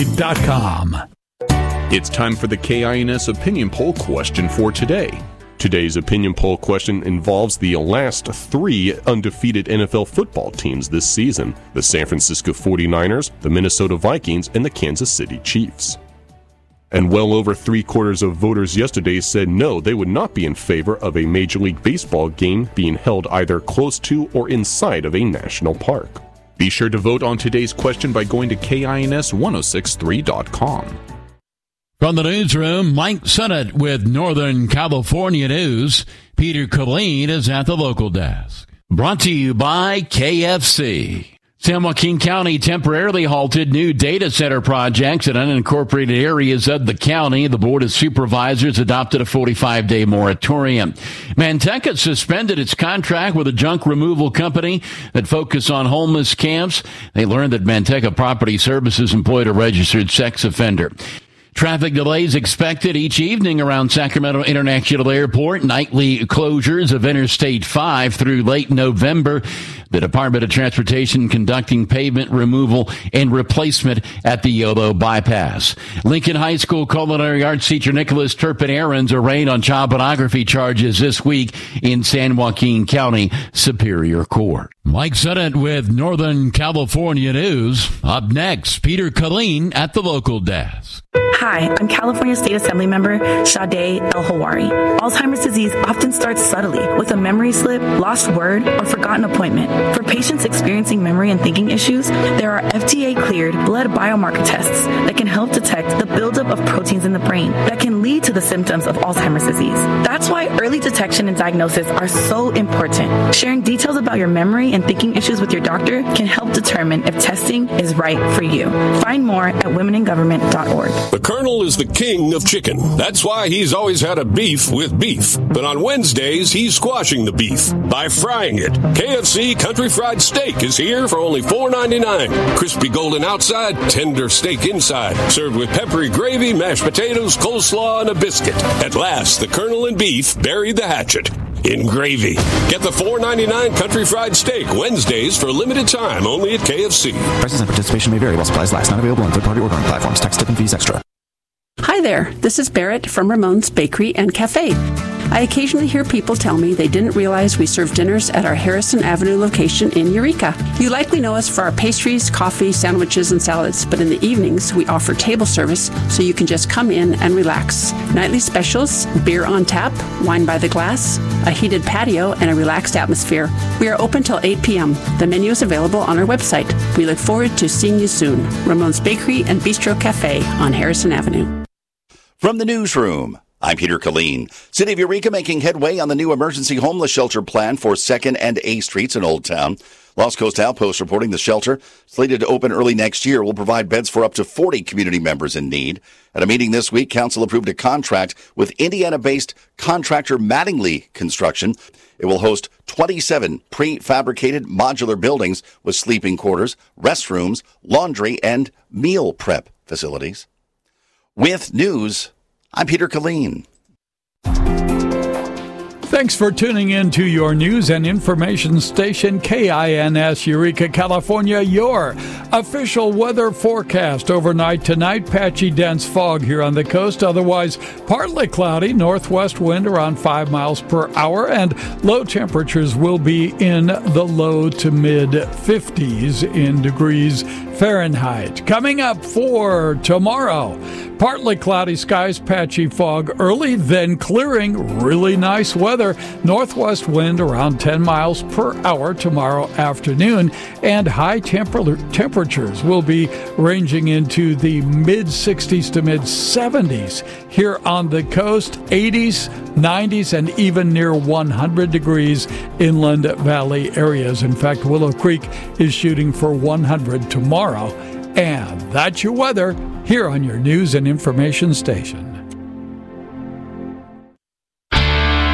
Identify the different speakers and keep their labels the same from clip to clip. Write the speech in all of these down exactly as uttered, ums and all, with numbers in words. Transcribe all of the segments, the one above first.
Speaker 1: dot com.
Speaker 2: It's time for the K I N S opinion poll question for today. Today's opinion poll question involves the last three undefeated N F L football teams this season: the San Francisco forty-niners, the Minnesota Vikings, and the Kansas City Chiefs. And well over three-quarters of voters yesterday said no, they would not be in favor of a Major League Baseball game being held either close to or inside of a national park. Be sure to vote on today's question by going to K I N S ten sixty-three dot com.
Speaker 3: From the newsroom, Mike Sennett with Northern California News. Peter Colleen is at the local desk. Brought to you by K F C. San Joaquin County temporarily halted new data center projects in unincorporated areas of the county. The Board of Supervisors adopted a forty-five day moratorium. Manteca suspended its contract with a junk removal company that focused on homeless camps. They learned that Manteca Property Services employed a registered sex offender. Traffic delays expected each evening around Sacramento International Airport. Nightly closures of Interstate five through late November. The Department of Transportation conducting pavement removal and replacement at the Yolo bypass. Lincoln High School culinary arts teacher Nicholas Turpin-Aarons arraigned on child pornography charges this week in San Joaquin County Superior Court. Mike Sennett with Northern California News. Up next, Peter Colleen at the local desk.
Speaker 4: Hi, I'm California State Assembly member Sade El-Hawari. Alzheimer's disease often starts subtly with a memory slip, lost word, or forgotten appointment. For patients experiencing memory and thinking issues, there are F D A-cleared blood biomarker tests that can help detect the buildup of proteins in the brain that can lead to the symptoms of Alzheimer's disease. That's why early detection and diagnosis are so important. Sharing details about your memory and thinking issues with your doctor can help determine if testing is right for you. Find more at women in government dot org.
Speaker 5: The Colonel is the king of chicken. That's why he's always had a beef with beef. But on Wednesdays, he's squashing the beef by frying it. K F C Country Fried Steak is here for only four ninety-nine. Crispy golden outside, tender steak inside. Served with peppery gravy, mashed potatoes, coleslaw, and a biscuit. At last, the Colonel and beef buried the hatchet in gravy. Get the four ninety-nine Country Fried Steak Wednesdays for a limited time only at K F C.
Speaker 6: Prices and participation may vary while supplies last. Not available on third-party ordering platforms. Tax, tip, and fees extra.
Speaker 7: Hi there. This is Barrett from Ramon's Bakery and Cafe. I occasionally hear people tell me they didn't realize we serve dinners at our Harrison Avenue location in Eureka. You likely know us for our pastries, coffee, sandwiches, and salads, but in the evenings, we offer table service so you can just come in and relax. Nightly specials, beer on tap, wine by the glass, a heated patio, and a relaxed atmosphere. We are open till eight p.m. The menu is available on our website. We look forward to seeing you soon. Ramon's Bakery and Bistro Cafe on Harrison Avenue.
Speaker 8: From the newsroom, I'm Peter Colleen. City of Eureka making headway on the new emergency homeless shelter plan for second and A Streets in Old Town. Lost Coast Outpost reporting the shelter, slated to open early next year, will provide beds for up to forty community members in need. At a meeting this week, council approved a contract with Indiana-based contractor Mattingly Construction. It will host twenty-seven prefabricated modular buildings with sleeping quarters, restrooms, laundry, and meal prep facilities. With news, I'm Peter Colleen.
Speaker 1: Thanks for tuning in to your news and information station, K I N S Eureka, California, your official weather forecast. Overnight tonight, patchy dense fog here on the coast. Otherwise, partly cloudy, northwest wind around five miles per hour, and low temperatures will be in the low to mid fifties in degrees Fahrenheit. Coming up for tomorrow, partly cloudy skies, patchy fog early, then clearing, really nice weather. Northwest wind around ten miles per hour tomorrow afternoon, and high temper- temperatures will be ranging into the mid sixties to mid seventies here on the coast, eighties, nineties, and even near one hundred degrees inland valley areas. In fact, Willow Creek is shooting for one hundred tomorrow. And that's your weather here on your news and information station.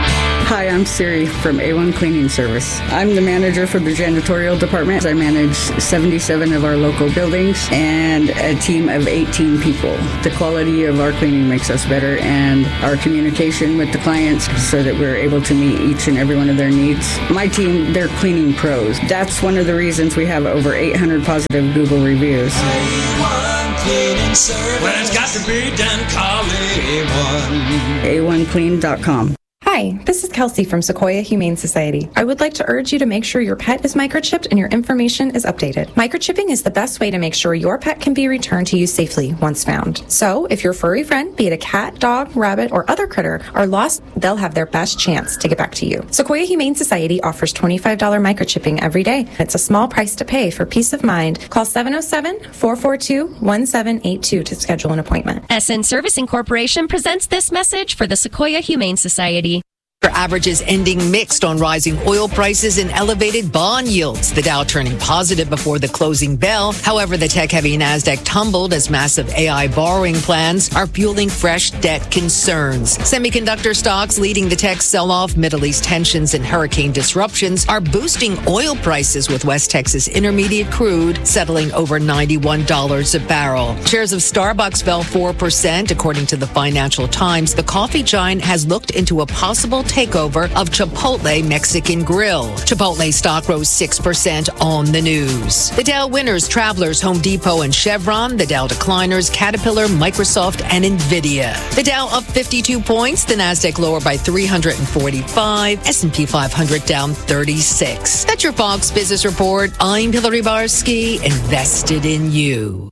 Speaker 9: Hi, I'm Siri from A one Cleaning Service. I'm the manager for the janitorial department. I manage seventy-seven of our local buildings and a team of eighteen people. The quality of our cleaning makes us better, and our communication with the clients so that we're able to meet each and every one of their needs. My team, they're cleaning pros. That's one of the reasons we have over eight hundred positive Google reviews.
Speaker 10: A one Cleaning Service. When it's got to be done, call A one.
Speaker 9: A one clean dot com.
Speaker 11: Hi, this is Kelsey from Sequoia Humane Society. I would like to urge you to make sure your pet is microchipped and your information is updated. Microchipping is the best way to make sure your pet can be returned to you safely once found. So, if your furry friend, be it a cat, dog, rabbit, or other critter, are lost, they'll have their best chance to get back to you. Sequoia Humane Society offers twenty-five dollars microchipping every day. It's a small price to pay for peace of mind. Call seven oh seven, four four two, one seven eight two to schedule an appointment.
Speaker 12: S N Servicing Corporation presents this message for the Sequoia Humane Society.
Speaker 13: Averages ending mixed on rising oil prices and elevated bond yields. The Dow turning positive before the closing bell. However, the tech-heavy Nasdaq tumbled as massive A I borrowing plans are fueling fresh debt concerns. Semiconductor stocks leading the tech sell-off. Middle East tensions and hurricane disruptions are boosting oil prices, with West Texas Intermediate crude settling over ninety-one dollars a barrel. Shares of Starbucks fell four percent. According to the Financial Times, the coffee giant has looked into a possible takeover of Chipotle Mexican Grill. Chipotle stock rose six percent on the news. The Dow winners, Travelers, Home Depot, and Chevron. The Dow decliners, Caterpillar, Microsoft, and Nvidia. The Dow up fifty-two points. The Nasdaq lower by three hundred forty-five. S and P five hundred down thirty-six. That's your Fox Business Report. I'm Hillary Barsky, invested in you.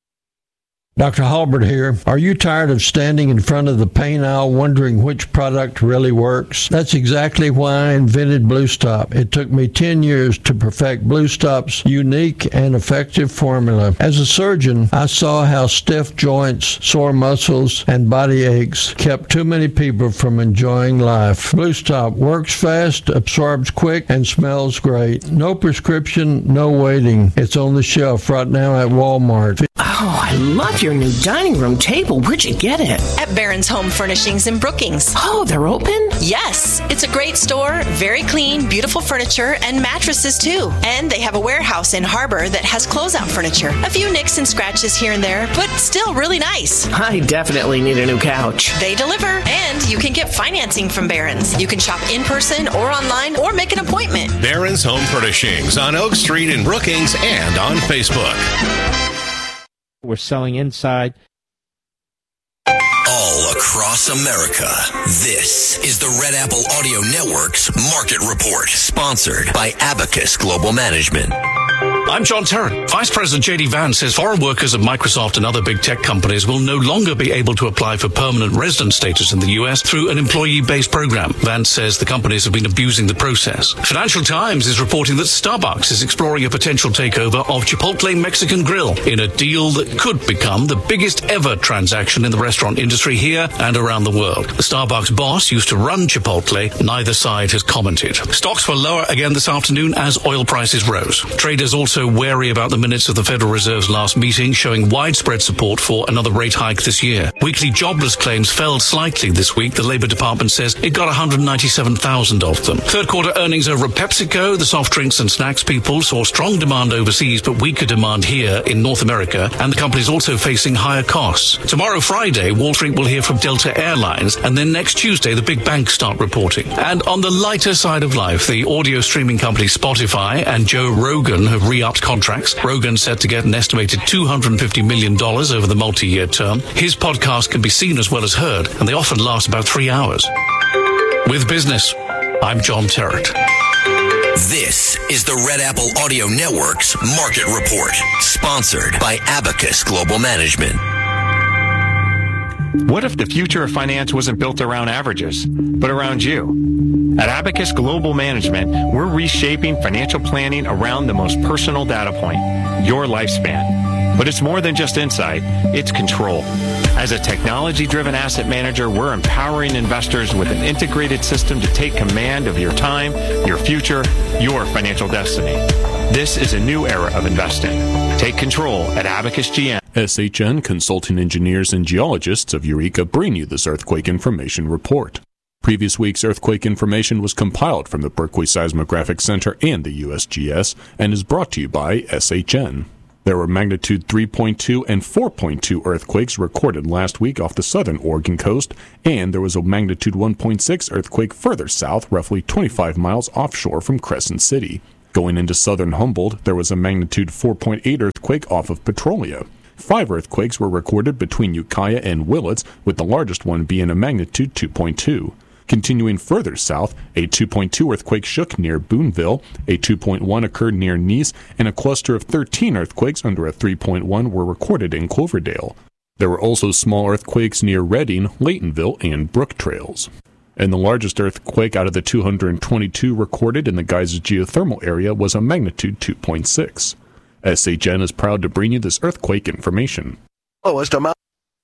Speaker 14: Doctor Halbert here. Are you tired of standing in front of the paint aisle wondering which product really works? That's exactly why I invented Blue Stop. It took me ten years to perfect Blue Stop's unique and effective formula. As a surgeon, I saw how stiff joints, sore muscles, and body aches kept too many people from enjoying life. Blue Stop works fast, absorbs quick, and smells great. No prescription, no waiting. It's on the shelf right now at Walmart.
Speaker 15: Oh, I love your new dining room table. Where'd you get it?
Speaker 16: At Barron's Home Furnishings in Brookings.
Speaker 15: Oh, they're open?
Speaker 16: Yes. It's a great store, very clean, beautiful furniture, and mattresses too. And they have a warehouse in Harbor that has closeout furniture. A few nicks and scratches here and there, but still really nice.
Speaker 15: I definitely need a new couch.
Speaker 16: They deliver, and you can get financing from Barron's. You can shop in person or online or make an appointment.
Speaker 17: Barron's Home Furnishings on Oak Street in Brookings and on Facebook.
Speaker 18: We're selling inside.
Speaker 19: All across America, this is the Red Apple Audio Network's Market Report, sponsored by Abacus Global Management.
Speaker 20: I'm John Terrett. Vice President J D Vance says foreign workers at Microsoft and other big tech companies will no longer be able to apply for permanent resident status in the U S through an employee-based program. Vance says the companies have been abusing the process. Financial Times is reporting that Starbucks is exploring a potential takeover of Chipotle Mexican Grill in a deal that could become the biggest ever transaction in the restaurant industry here and around the world. The Starbucks boss used to run Chipotle. Neither side has commented. Stocks were lower again this afternoon as oil prices rose. Traders also wary about the minutes of the Federal Reserve's last meeting, showing widespread support for another rate hike this year. Weekly jobless claims fell slightly this week. The Labor Department says it got one hundred ninety-seven thousand of them. Third quarter earnings over at PepsiCo. The soft drinks and snacks people saw strong demand overseas, but weaker demand here in North America, and the company's also facing higher costs. Tomorrow, Friday, Wall Street will hear from Delta Airlines, and then next Tuesday, the big banks start reporting. And on the lighter side of life, the audio streaming company Spotify and Joe Rogan have re-upped contracts. Rogan set to get an estimated two hundred fifty million dollars over the multi-year term. His podcast can be seen as well as heard, and they often last about three hours. With business, I'm John Terrett.
Speaker 19: This is the Red Apple Audio Network's Market Report, sponsored by Abacus Global Management.
Speaker 21: What if the future of finance wasn't built around averages, but around you? At Abacus Global Management, we're reshaping financial planning around the most personal data point, your lifespan. But it's more than just insight, it's control. As a technology-driven asset manager, we're empowering investors with an integrated system to take command of your time, your future, your financial destiny. This is a new era of investing. Take control at Abacus G M.
Speaker 2: S H N Consulting Engineers and Geologists of Eureka bring you this earthquake information report. Previous week's earthquake information was compiled from the Berkeley Seismographic Center and the U S G S and is brought to you by S H N. There were magnitude three point two and four point two earthquakes recorded last week off the southern Oregon coast, and there was a magnitude one point six earthquake further south, roughly twenty-five miles offshore from Crescent City. Going into southern Humboldt, there was a magnitude four point eight earthquake off of Petrolia. Five earthquakes were recorded between Ukiah and Willits, with the largest one being a magnitude two point two. Continuing further south, a two point two earthquake shook near Boonville, a two point one occurred near Nice, and a cluster of thirteen earthquakes under a three point one were recorded in Cloverdale. There were also small earthquakes near Redding, Laytonville, and Brook Trails. And the largest earthquake out of the two hundred twenty-two recorded in the Geysers geothermal area was a magnitude two point six. S H N is proud to bring you this earthquake information.
Speaker 3: Lowest amount.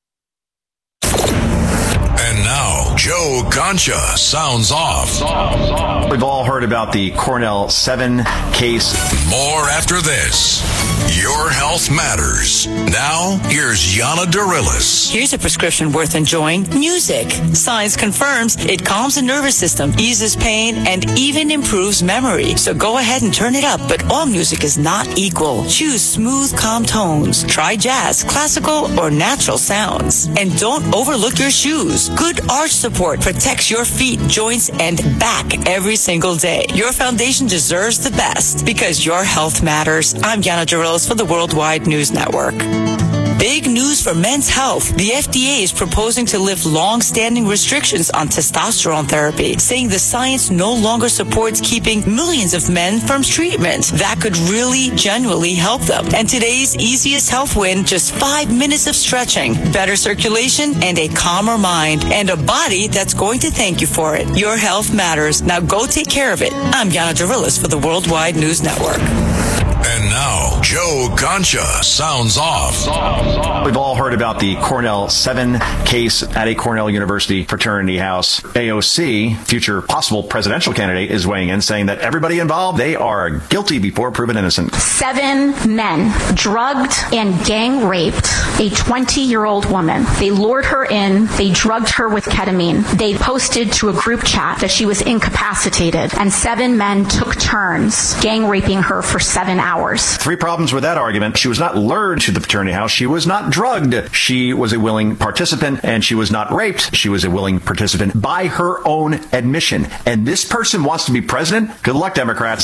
Speaker 19: And now, Joe Concha sounds off.
Speaker 6: We've all heard about the Cornell seven case.
Speaker 19: More after this. Your health matters. Now, here's Yana Darilis.
Speaker 22: Here's a prescription worth enjoying. Music. Science confirms it calms the nervous system, eases pain, and even improves memory. So go ahead and turn it up, but all music is not equal. Choose smooth, calm tones. Try jazz, classical, or natural sounds. And don't overlook your shoes. Good arch support protects your feet, joints, and back every single day. Your foundation deserves the best because your health matters. I'm Yana Darilis for the Worldwide News Network. Big news for men's health. The F D A is proposing to lift long-standing restrictions on testosterone therapy, saying the science no longer supports keeping millions of men from treatment. That could really, genuinely help them. And today's easiest health win, just five minutes of stretching, better circulation, and a calmer mind, and a body that's going to thank you for it. Your health matters. Now go take care of it. I'm Yana Darilis for the Worldwide News Network.
Speaker 19: And now, Joe Concha sounds off.
Speaker 6: We've all heard about the Cornell seven case at a Cornell University fraternity house. A O C, future possible presidential candidate, is weighing in, saying that everybody involved, they are guilty before proven innocent.
Speaker 23: Seven men drugged and gang raped a twenty-year-old woman. They lured her in. They drugged her with ketamine. They posted to a group chat that she was incapacitated, and seven men took turns gang raping her for seven hours. Hours.
Speaker 6: Three problems with that argument. She was not lured to the fraternity house. She was not drugged. She was a willing participant, and she was not raped. She was a willing participant by her own admission. And this person wants to be president? Good luck, Democrats.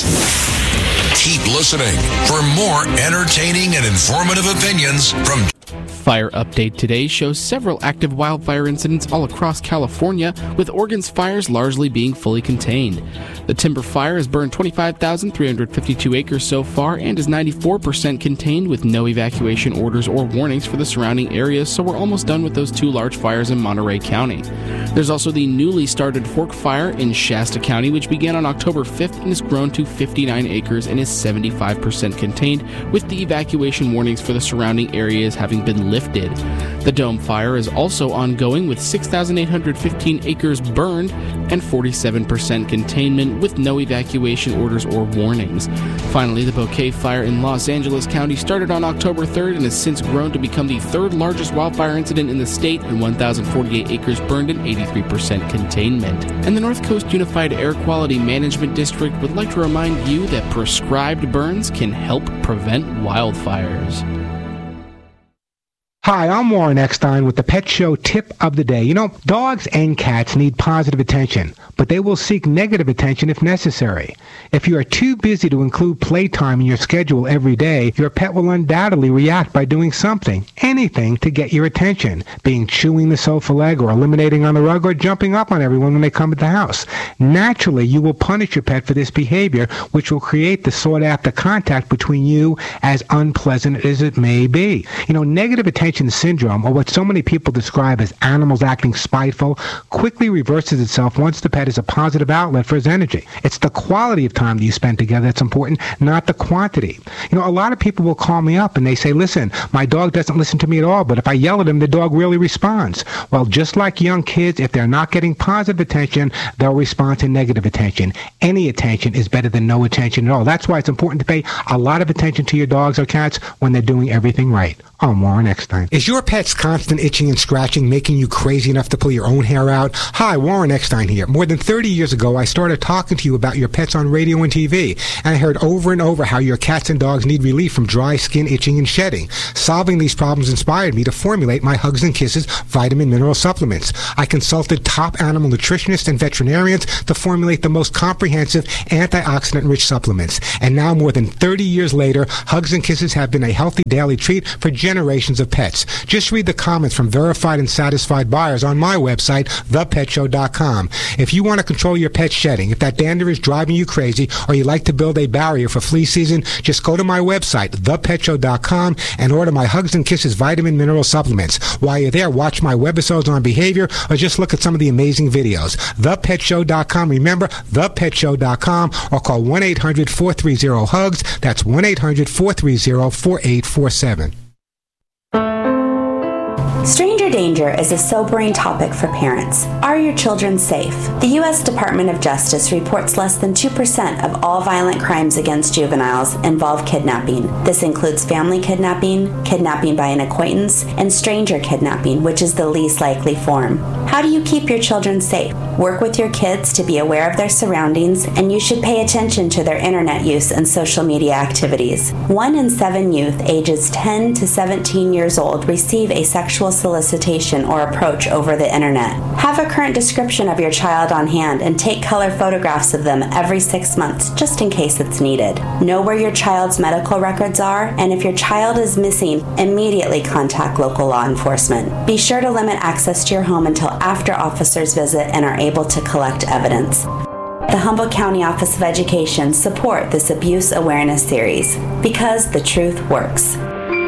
Speaker 19: Keep listening for more entertaining and informative opinions from
Speaker 24: Fire update today shows several active wildfire incidents all across California, with Oregon's fires largely being fully contained. The timber fire has burned twenty-five thousand three hundred fifty-two acres so far and is ninety-four percent contained, with no evacuation orders or warnings for the surrounding areas, so we're almost done with those two large fires in Monterey County. There's also the newly started Fork Fire in Shasta County, which began on October fifth and has grown to fifty-nine acres and is seventy-five percent contained, with the evacuation warnings for the surrounding areas having been lifted. The Dome Fire is also ongoing, with six thousand eight hundred fifteen acres burned and forty-seven percent containment, with no evacuation orders or warnings. Finally, the Bouquet Fire in Los Angeles County started on October third and has since grown to become the third largest wildfire incident in the state, and one thousand forty-eight acres burned and eighty-three percent containment. And the North Coast Unified Air Quality Management District would like to remind you that prescribed burns can help prevent wildfires.
Speaker 25: Hi, I'm Warren Eckstein with the Pet Show Tip of the Day. You know, dogs and cats need positive attention, but they will seek negative attention if necessary. If you are too busy to include playtime in your schedule every day, your pet will undoubtedly react by doing something, anything, to get your attention, being chewing the sofa leg or eliminating on the rug or jumping up on everyone when they come to the house. Naturally, you will punish your pet for this behavior, which will create the sought-after contact between you, as unpleasant as it may be. You know, negative attention syndrome, or what so many people describe as animals acting spiteful, quickly reverses itself once the pet is a positive outlet for his energy. It's the quality of time that you spend together that's important, not the quantity. You know, a lot of people will call me up and they say, listen, my dog doesn't listen to me at all, but if I yell at him, the dog really responds. Well, just like young kids, if they're not getting positive attention, they'll respond to negative attention. Any attention is better than no attention at all. That's why it's important to pay a lot of attention to your dogs or cats when they're doing everything right. I'm Warren Eckstein. time. Is your pet's constant itching and scratching making you crazy enough to pull your own hair out? Hi, Warren Eckstein here. More than thirty years ago, I started talking to you about your pets on radio and T V, and I heard over and over how your cats and dogs need relief from dry skin, itching, and shedding. Solving these problems inspired me to formulate my Hugs and Kisses vitamin mineral supplements. I consulted top animal nutritionists and veterinarians to formulate the most comprehensive antioxidant-rich supplements. And now, more than thirty years later, Hugs and Kisses have been a healthy daily treat for generations of pets. Just read the comments from verified and satisfied buyers on my website, the pet show dot com. If you want to control your pet's shedding, if that dander is driving you crazy, or you like to build a barrier for flea season, just go to my website, the pet show dot com, and order my Hugs and Kisses vitamin mineral supplements. While you're there, watch my webisodes on behavior, or just look at some of the amazing videos. the pet show dot com. Remember, the pet show dot com, or call one eight hundred four three zero hugs. That's one eight hundred four three zero four eight four seven.
Speaker 3: Stranger danger is a sobering topic for parents. Are your children safe? The U S Department of Justice reports less than two percent of all violent crimes against juveniles involve kidnapping. This includes family kidnapping, kidnapping by an acquaintance, and stranger kidnapping, which is the least likely form. How do you keep your children safe? Work with your kids to be aware of their surroundings, and you should pay attention to their internet use and social media activities. One in seven youth ages ten to seventeen years old receive a sexual solicitation or approach over the internet. Have a current description of your child on hand and take color photographs of them every six months just in case it's needed. Know where your child's medical records are, and if your child is missing, immediately contact local law enforcement. Be sure to limit access to your home until after officers visit and are able to collect evidence. The Humboldt County Office of Education support this abuse awareness series because the truth works.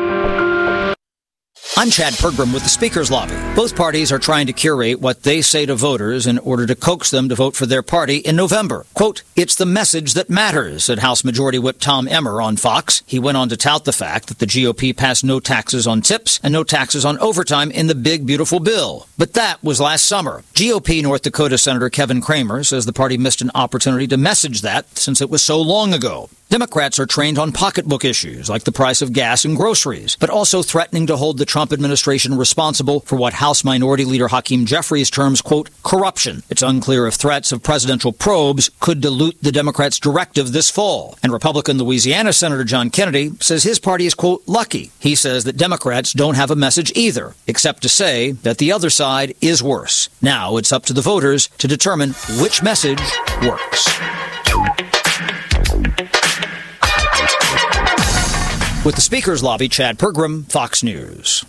Speaker 4: I'm Chad Pergram with the Speaker's Lobby. Both parties are trying to curate what they say to voters in order to coax them to vote for their party in November. Quote, "It's the message that matters," said House Majority Whip Tom Emmer on Fox. He went on to tout the fact that the G O P passed no taxes on tips and no taxes on overtime in the big, beautiful bill. But that was last summer. G O P North Dakota Senator Kevin Kramer says the party missed an opportunity to message that since it was so long ago. Democrats are trained on pocketbook issues like the price of gas and groceries, but also threatening to hold the Trump administration responsible for what House Minority Leader Hakeem Jeffries terms, quote, corruption. It's unclear if threats of presidential probes could dilute the Democrats' directive this fall. And Republican Louisiana Senator John Kennedy says his party is, quote, lucky. He says that Democrats don't have a message either, except to say that the other side is worse. Now it's up to the voters to determine which message works. With the Speaker's Lobby, Chad Pergram, Fox News.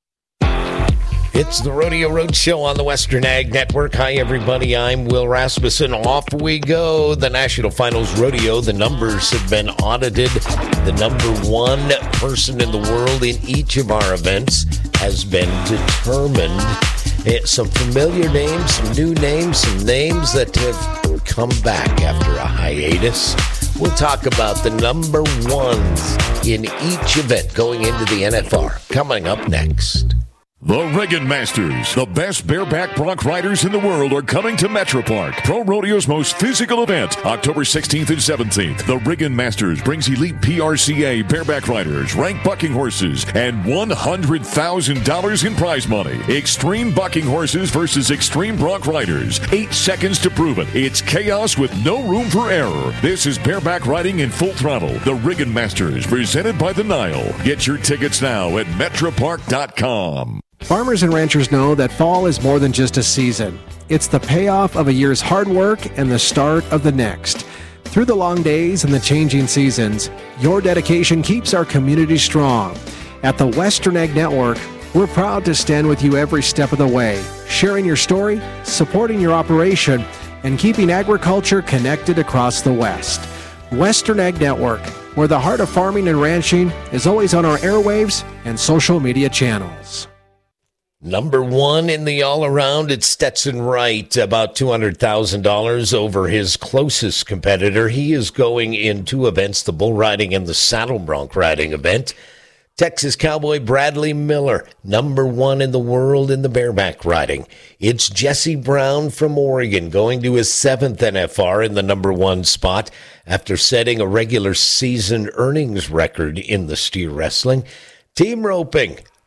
Speaker 5: It's the Rodeo Roadshow on the Western Ag Network. Hi, everybody. I'm Will Rasmussen. Off we go. The National Finals Rodeo. The numbers have been audited. The number one person in the world in each of our events has been determined. Some familiar names, some new names, some names that have come back after a hiatus. We'll talk about the number ones in each event going into the N F R. Coming up next.
Speaker 7: The Riggin Masters, the best bareback bronc riders in the world, are coming to Metro Park, Pro Rodeo's most physical event, October sixteenth and seventeenth. The Riggin Masters brings elite P R C A bareback riders, ranked bucking horses, and one hundred thousand dollars in prize money. Extreme bucking horses versus extreme bronc riders. Eight seconds to prove it. It's chaos with no room for error. This is bareback riding in full throttle. The Riggin Masters, presented by the Nile. Get your tickets now at metro park dot com.
Speaker 8: Farmers and ranchers know that fall is more than just a season. It's the payoff of a year's hard work and the start of the next. Through the long days and the changing seasons, your dedication keeps our community strong. At the Western Ag Network, we're proud to stand with you every step of the way, sharing your story, supporting your operation, and keeping agriculture connected across the West. Western Ag Network, where the heart of farming and ranching is always on our airwaves and social media channels.
Speaker 5: Number one in the all-around, it's Stetson Wright, about two hundred thousand dollars over his closest competitor. He is going in two events, the bull riding and the saddle bronc riding event. Texas cowboy Bradley Miller, number one in the world in the bareback riding. It's Jesse Brown from Oregon going to his seventh N F R in the number one spot after setting a regular season earnings record in the steer wrestling. Team roping.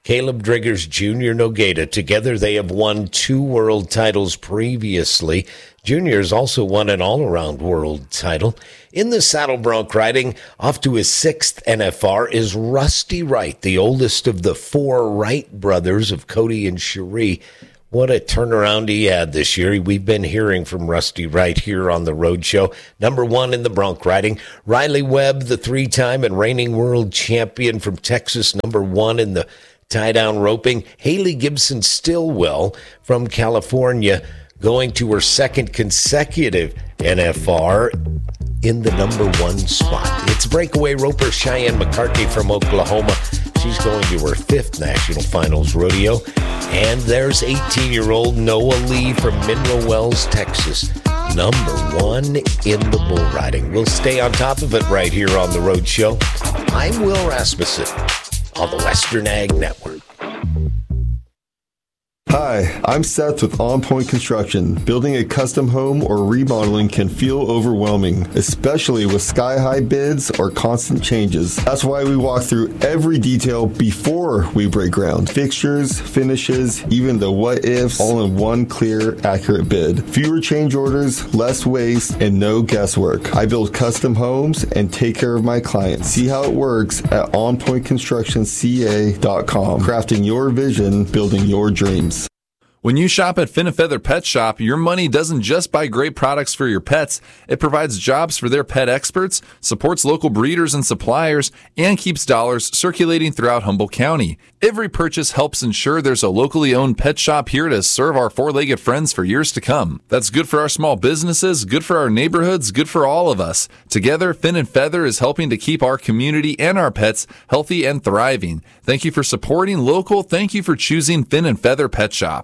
Speaker 5: Caleb Driggers Junior Nogata. Together they have won two world titles previously. Junior has also won an all-around world title. In the saddle bronc riding, off to his sixth N F R is Rusty Wright, the oldest of the four Wright brothers of Cody and Cherie. What a turnaround he had this year. We've been hearing from Rusty Wright here on the Road Show. Number one in the bronc riding. Riley Webb, the three-time and reigning world champion from Texas, number one in the tie-down roping. Haley Gibson Stillwell from California going to her second consecutive N F R in the number one spot. It's breakaway roper Cheyenne McCartney from Oklahoma. She's going to her fifth National Finals rodeo. And there's eighteen-year-old Noah Lee from Mineral Wells, Texas, number one in the bull riding. We'll stay on top of it right here on the Road Show. I'm Will Rasmussen on the Western Ag Network.
Speaker 1: Hi, I'm Seth with On Point Construction. Building a custom home or remodeling can feel overwhelming, especially with sky-high bids or constant changes. That's why we walk through every detail before we break ground. Fixtures, finishes, even the what-ifs, all in one clear, accurate bid. Fewer change orders, less waste, and no guesswork. I build custom homes and take care of my clients. See how it works at on point construction c a dot com. Crafting your vision, building your dreams.
Speaker 9: When you shop at Fin and Feather Pet Shop, your money doesn't just buy great products for your pets. It provides jobs for their pet experts, supports local breeders and suppliers, and keeps dollars circulating throughout Humboldt County. Every purchase helps ensure there's a locally owned pet shop here to serve our four-legged friends for years to come. That's good for our small businesses, good for our neighborhoods, good for all of us. Together, Fin and Feather is helping to keep our community and our pets healthy and thriving. Thank you for supporting local. Thank you for choosing Fin and Feather Pet Shop.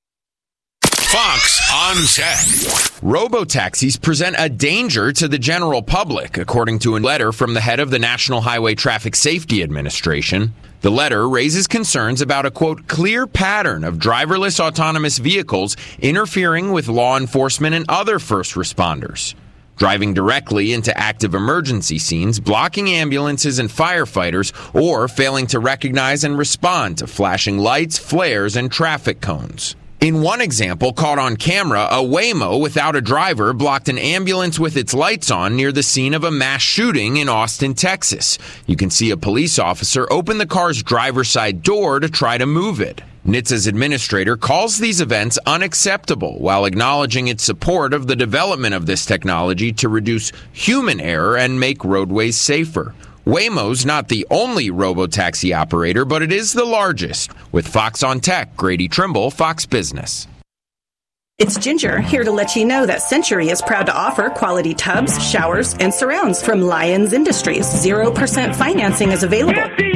Speaker 10: Fox on Tech. Robo-taxis present a danger to the general public, according to a letter from the head of the National Highway Traffic Safety Administration. The letter raises concerns about a, quote, clear pattern of driverless autonomous vehicles interfering with law enforcement and other first responders, driving directly into active emergency scenes, blocking ambulances and firefighters, or failing to recognize and respond to flashing lights, flares, and traffic cones. In one example caught on camera, a Waymo without a driver blocked an ambulance with its lights on near the scene of a mass shooting in Austin, Texas. You can see a police officer open the car's driver's side door to try to move it. N H T S A's administrator calls these events unacceptable while acknowledging its support of the development of this technology to reduce human error and make roadways safer. Waymo's not the only robo-taxi operator, but it is the largest. With Fox on Tech, Grady Trimble, Fox Business.
Speaker 11: It's Ginger, here to let you know that Century is proud to offer quality tubs, showers, and surrounds from Lyons Industries. zero percent financing is available.